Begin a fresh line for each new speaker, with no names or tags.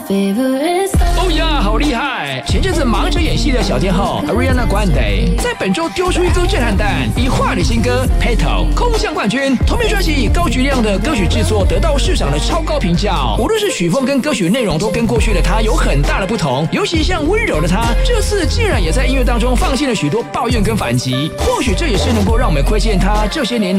哦呀，好厉害！前阵子忙着演戏的小天后 Ariana Grande 在本周丢出一颗震撼弹，以华语新歌《Petal》空降冠军。同名专辑以高质量的歌曲制作得到市场的超高评价，无论是曲风跟歌曲内容都跟过去的她有很大的不同。尤其像温柔的她，这次竟然也在音乐当中放弃了许多抱怨跟反击。或许这也是能够让我们窥见她这些年